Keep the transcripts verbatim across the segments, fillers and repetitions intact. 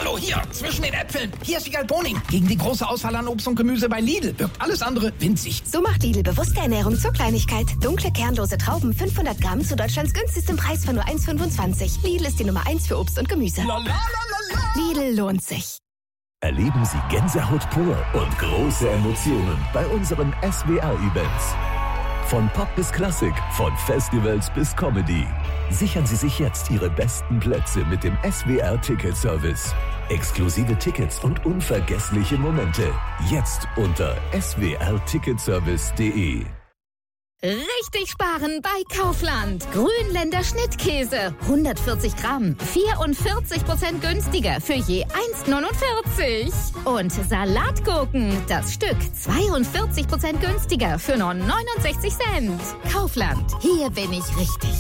Hallo, hier, zwischen den Äpfeln. Hier ist Wiegald Boning. Gegen die große Auswahl an Obst und Gemüse bei Lidl wirkt alles andere winzig. So macht Lidl bewusste Ernährung zur Kleinigkeit. Dunkle, kernlose Trauben, fünfhundert Gramm zu Deutschlands günstigstem Preis von nur eins Komma fünfundzwanzig. Lidl ist die Nummer eins für Obst und Gemüse. La, la, la, la, la. Lidl lohnt sich. Erleben Sie Gänsehaut pur und große Emotionen bei unseren S W R-Events. Von Pop bis Klassik, von Festivals bis Comedy. Sichern Sie sich jetzt Ihre besten Plätze mit dem S W R-Ticket-Service. Exklusive Tickets und unvergessliche Momente. Jetzt unter s w r ticketservice punkt d e. Richtig sparen bei Kaufland. Grünländer Schnittkäse. hundertvierzig Gramm. vierundvierzig Prozent günstiger für je eins Komma neunundvierzig. Und Salatgurken. Das Stück zweiundvierzig Prozent günstiger für nur neunundsechzig Cent. Kaufland. Hier bin ich richtig.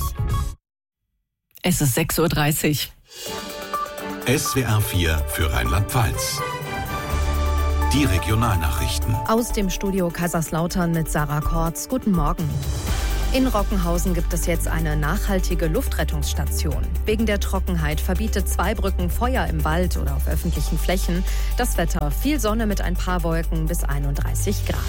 Es ist sechs Uhr dreißig. S W R vier für Rheinland-Pfalz. Die Regionalnachrichten. Aus dem Studio Kaiserslautern mit Sarah Kortz. Guten Morgen. In Rockenhausen gibt es jetzt eine nachhaltige Luftrettungsstation. Wegen der Trockenheit verbietet Zweibrücken Feuer im Wald oder auf öffentlichen Flächen. Das Wetter: viel Sonne mit ein paar Wolken bis einunddreißig Grad.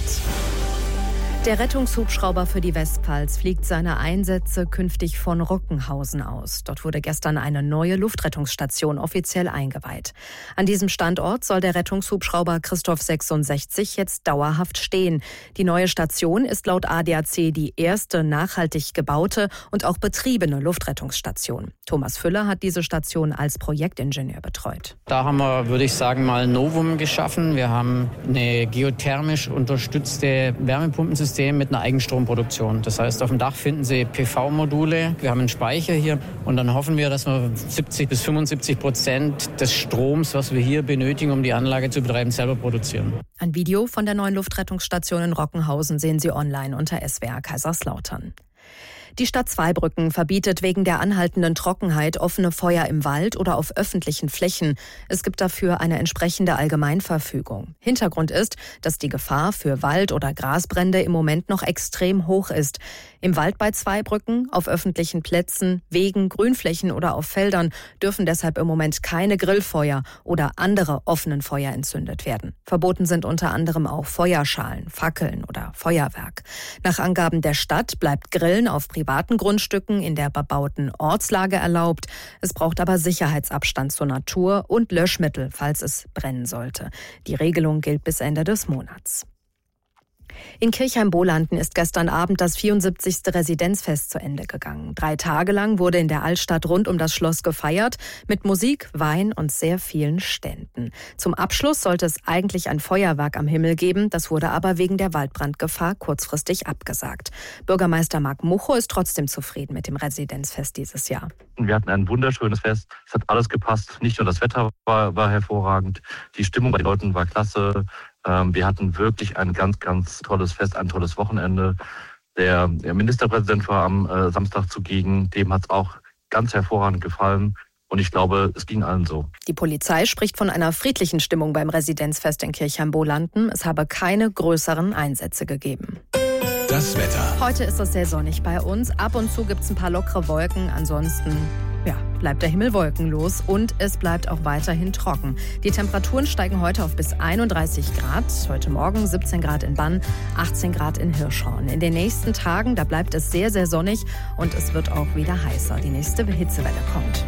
Der Rettungshubschrauber für die Westpfalz fliegt seine Einsätze künftig von Rockenhausen aus. Dort wurde gestern eine neue Luftrettungsstation offiziell eingeweiht. An diesem Standort soll der Rettungshubschrauber Christoph sechsundsechzig jetzt dauerhaft stehen. Die neue Station ist laut A D A C die erste nachhaltig gebaute und auch betriebene Luftrettungsstation. Thomas Füller hat diese Station als Projektingenieur betreut. Da haben wir, würde ich sagen, mal ein Novum geschaffen. Wir haben eine geothermisch unterstützte Wärmepumpensystem mit einer Eigenstromproduktion. Das heißt, auf dem Dach finden Sie P V-Module. Wir haben einen Speicher hier und dann hoffen wir, dass wir siebzig bis fünfundsiebzig Prozent des Stroms, was wir hier benötigen, um die Anlage zu betreiben, selber produzieren. Ein Video von der neuen Luftrettungsstation in Rockenhausen sehen Sie online unter S W R Kaiserslautern. Die Stadt Zweibrücken verbietet wegen der anhaltenden Trockenheit offene Feuer im Wald oder auf öffentlichen Flächen. Es gibt dafür eine entsprechende Allgemeinverfügung. Hintergrund ist, dass die Gefahr für Wald- oder Grasbrände im Moment noch extrem hoch ist. Im Wald bei Zweibrücken, auf öffentlichen Plätzen, Wegen, Grünflächen oder auf Feldern dürfen deshalb im Moment keine Grillfeuer oder andere offenen Feuer entzündet werden. Verboten sind unter anderem auch Feuerschalen, Fackeln oder Feuerwerk. Nach Angaben der Stadt bleibt Grillen auf privaten Grundstücken in der bebauten Ortslage erlaubt. Es braucht aber Sicherheitsabstand zur Natur und Löschmittel, falls es brennen sollte. Die Regelung gilt bis Ende des Monats. In Kirchheim-Bolanden ist gestern Abend das vierundsiebzigste Residenzfest zu Ende gegangen. Drei Tage lang wurde in der Altstadt rund um das Schloss gefeiert, mit Musik, Wein und sehr vielen Ständen. Zum Abschluss sollte es eigentlich ein Feuerwerk am Himmel geben, das wurde aber wegen der Waldbrandgefahr kurzfristig abgesagt. Bürgermeister Marc Mucho ist trotzdem zufrieden mit dem Residenzfest dieses Jahr. Wir hatten ein wunderschönes Fest, es hat alles gepasst, nicht nur das Wetter war, war hervorragend, die Stimmung bei den Leuten war klasse. Wir hatten wirklich ein ganz, ganz tolles Fest, ein tolles Wochenende. Der, der Ministerpräsident war am äh, Samstag zugegen. Dem hat es auch ganz hervorragend gefallen. Und ich glaube, es ging allen so. Die Polizei spricht von einer friedlichen Stimmung beim Residenzfest in Kirchheim-Bolanden. Es habe keine größeren Einsätze gegeben. Das Wetter. Heute ist es sehr sonnig bei uns. Ab und zu gibt es ein paar lockere Wolken. Ansonsten ja, bleibt der Himmel wolkenlos und es bleibt auch weiterhin trocken. Die Temperaturen steigen heute auf bis einunddreißig Grad. Heute Morgen siebzehn Grad in Bann, achtzehn Grad in Hirschhorn. In den nächsten Tagen, da bleibt es sehr, sehr sonnig und es wird auch wieder heißer. Die nächste Hitzewelle kommt.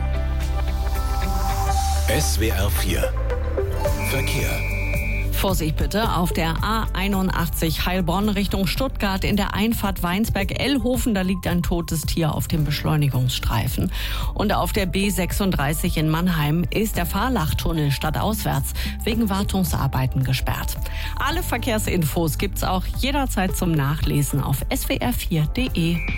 S W R vier Verkehr. Vorsicht bitte auf der A einundachtzig Heilbronn Richtung Stuttgart in der Einfahrt Weinsberg-Ellhofen. Da liegt ein totes Tier auf dem Beschleunigungsstreifen. Und auf der B sechsunddreißig in Mannheim ist der Fahrlachtunnel stadtauswärts wegen Wartungsarbeiten gesperrt. Alle Verkehrsinfos gibt's auch jederzeit zum Nachlesen auf s w r vier punkt d e.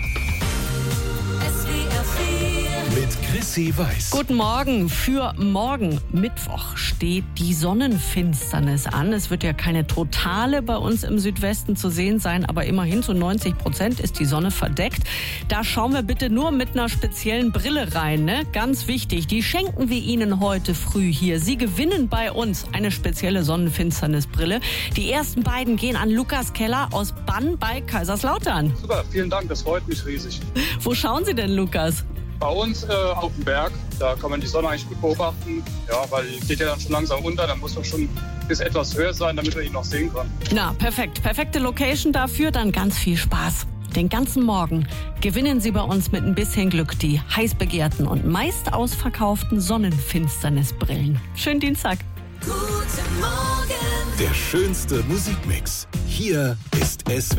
Mit Chrissy Weiß. Guten Morgen. Für morgen Mittwoch steht die Sonnenfinsternis an. Es wird ja keine totale bei uns im Südwesten zu sehen sein, aber immerhin zu neunzig Prozent ist die Sonne verdeckt. Da schauen wir bitte nur mit einer speziellen Brille rein, ne? Ganz wichtig, die schenken wir Ihnen heute früh hier. Sie gewinnen bei uns eine spezielle Sonnenfinsternisbrille. Die ersten beiden gehen an Lukas Keller aus Bann bei Kaiserslautern. Super, vielen Dank, das freut mich riesig. Wo schauen Sie denn, Lukas? Bei uns äh, auf dem Berg, Da kann man die Sonne eigentlich gut beobachten. Ja, weil die geht ja dann schon langsam unter. Dann muss man schon bis etwas höher sein, damit man ihn noch sehen kann. Na, perfekt. Perfekte Location dafür. Dann ganz viel Spaß. Den ganzen Morgen gewinnen Sie bei uns mit ein bisschen Glück die heiß begehrten und meist ausverkauften Sonnenfinsternisbrillen. Schönen Dienstag. Guten Morgen. Der schönste Musikmix. Hier ist S W R.